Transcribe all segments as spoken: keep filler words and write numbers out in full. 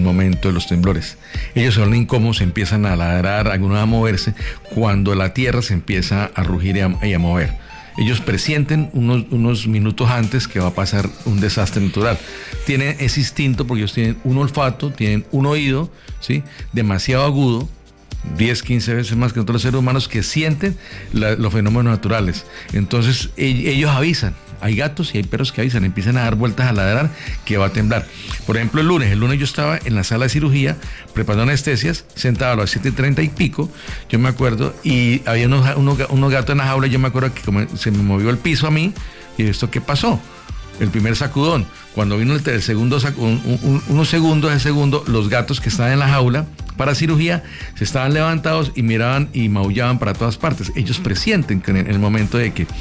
momento de los temblores. Ellos son incómodos, empiezan a ladrar, algunos a moverse, cuando la tierra se empieza a rugir y a, y a mover. Ellos presienten unos, unos minutos antes que va a pasar un desastre natural. Tienen ese instinto porque ellos tienen un olfato, tienen un oído, ¿sí?, demasiado agudo, diez, quince veces más que otros seres humanos, que sienten la, los fenómenos naturales. Entonces ellos avisan. Hay gatos y hay perros que avisan, empiezan a dar vueltas a ladrar que va a temblar. Por ejemplo, el lunes, el lunes yo estaba en la sala de cirugía preparando anestesias, sentado a las siete y treinta y pico, yo me acuerdo, y había unos, unos, unos gatos en la jaula, y yo me acuerdo que como se me movió el piso a mí, y ¿esto qué pasó? El primer sacudón. Cuando vino el, el segundo, un, un, unos segundos de segundo, los gatos que estaban en la jaula para cirugía se estaban levantados y miraban y maullaban para todas partes. Ellos presienten que en el momento de que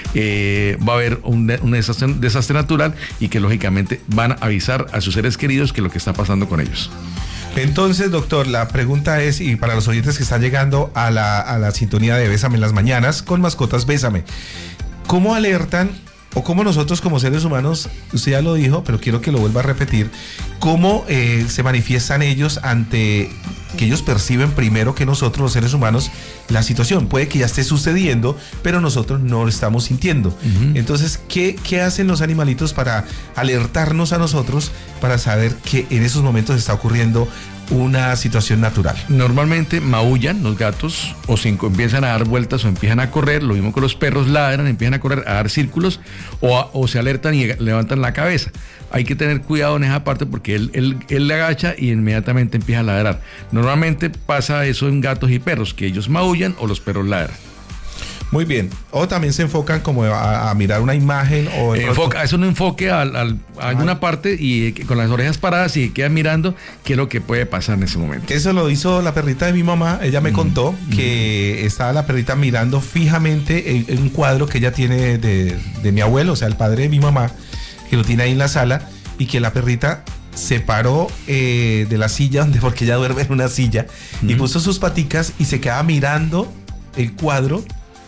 eh, va a haber un, un desastre, desastre natural, y que lógicamente van a avisar a sus seres queridos que lo que está pasando con ellos. Entonces, doctor, la pregunta es, y para los oyentes que están llegando a la, a la sintonía de Bésame en las mañanas con Mascotas Bésame, ¿cómo alertan o cómo nosotros como seres humanos, usted ya lo dijo, pero quiero que lo vuelva a repetir, cómo eh, se manifiestan ellos ante que ellos perciben primero que nosotros los seres humanos la situación? Puede que ya esté sucediendo, pero nosotros no lo estamos sintiendo. Uh-huh. Entonces, ¿qué, qué hacen los animalitos para alertarnos a nosotros para saber que en esos momentos está ocurriendo una situación natural? Normalmente maullan los gatos, o se empiezan a dar vueltas o empiezan a correr. Lo mismo que los perros, ladran, empiezan a correr, a dar círculos, o, a, o se alertan y levantan la cabeza. Hay que tener cuidado en esa parte porque él, él, él le agacha y inmediatamente empieza a ladrar. Normalmente pasa eso en gatos y perros, que ellos maullan o los perros ladran. Muy bien. O también se enfocan como a, a mirar una imagen o... Enfoca, es un enfoque a, a, a alguna parte y con las orejas paradas, y queda mirando qué es lo que puede pasar en ese momento. Eso lo hizo la perrita de mi mamá. Ella me mm. contó que mm. estaba la perrita mirando fijamente en, en un cuadro que ella tiene de, de mi abuelo, o sea, el padre de mi mamá, que lo tiene ahí en la sala, y que la perrita se paró eh, de la silla, donde, porque ella duerme en una silla, mm. y puso sus paticas y se quedaba mirando el cuadro.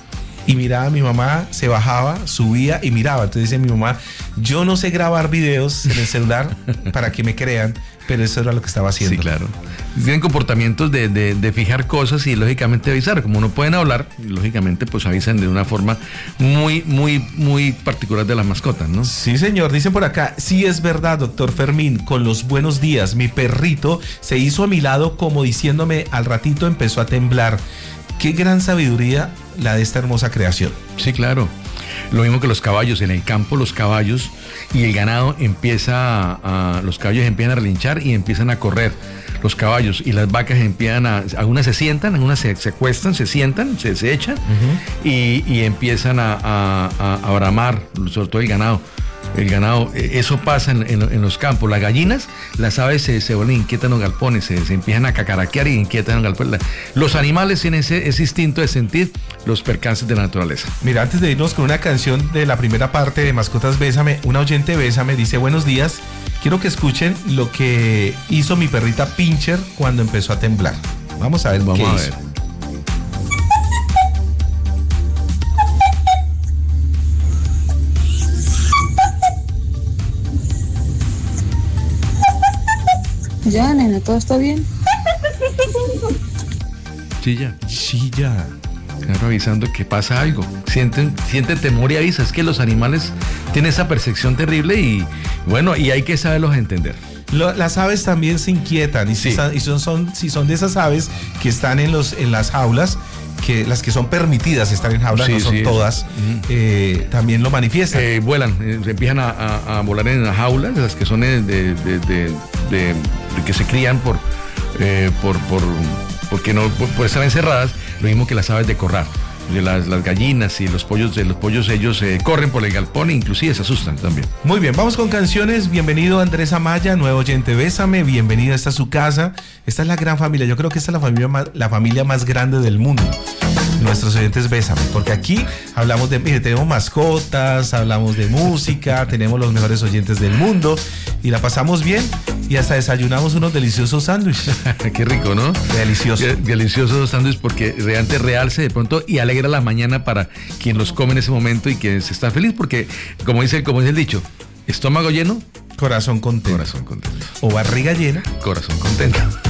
Y miraba a mi mamá, se bajaba, subía y miraba. Entonces dice mi mamá, yo no sé grabar videos en el celular para que me crean, pero eso era lo que estaba haciendo. Sí, claro. Tienen comportamientos de, de, de fijar cosas y lógicamente avisar. Como no pueden hablar, lógicamente pues avisan de una forma muy, muy, muy particular de las mascotas, ¿no? Sí, señor. Dicen por acá, sí es verdad, doctor Fermín, con los buenos días. Mi perrito se hizo a mi lado como diciéndome, al ratito empezó a temblar. Qué gran sabiduría la de esta hermosa creación. Sí, claro. Lo mismo que los caballos. En el campo los caballos y el ganado empieza a, a los caballos empiezan a relinchar y empiezan a correr. Los caballos y las vacas empiezan a, algunas se sientan, algunas se, se acuestan, se sientan, se, se echan, uh-huh. y, y empiezan a, a, a, a bramar, sobre todo el ganado. El ganado, eso pasa en, en, en los campos. Las gallinas, las aves se, se vuelven inquietas en los galpones, se, se empiezan a cacaraquear y inquietan en los galpones. Los animales tienen ese, ese instinto de sentir los percances de la naturaleza. Mira, antes de irnos con una canción de la primera parte de Mascotas Bésame, una oyente Bésame dice, buenos días, quiero que escuchen lo que hizo mi perrita Pincher cuando empezó a temblar. Vamos a ver, vamos qué a hizo. ver. Ya, nena, ¿todo está bien? Sí, ya. Sí, ya. Claro, avisando que pasa algo. Sienten, sienten temor y avisa. Es que los animales tienen esa percepción terrible y, bueno, y hay que saberlos entender. Lo, las aves también se inquietan y, sí. si, y son, son, si son de esas aves que están en, los, en las jaulas, que las que son permitidas estar en jaulas, sí, no son sí, todas, uh-huh. eh, también lo manifiestan. Eh, vuelan, eh, empiezan a, a, a volar en las jaulas, las que son de, de, de, de, de, de que se crían por, eh, por, por, porque no, por, por estar encerradas, lo mismo que las aves de corral. De las, las gallinas y los pollos, de los pollos ellos eh, corren por el galpón e inclusive se asustan también. Muy bien, vamos con canciones. Bienvenido Andrés Amaya, nuevo oyente Bésame, bienvenida, esta es su casa, esta es la gran familia, yo creo que esta es la familia más, la familia más grande del mundo, nuestros oyentes Bésame, porque aquí hablamos de, mire, tenemos mascotas, hablamos de música, tenemos los mejores oyentes del mundo y la pasamos bien y hasta desayunamos unos deliciosos sándwiches. Qué rico, ¿no? Delicioso. Deliciosos sándwiches porque realmente realce de pronto y alegra la mañana para quien los come en ese momento y que se está feliz porque, como dice, como dice el dicho, Estómago lleno, Corazón contento. corazón contento. O barriga llena. Corazón contento.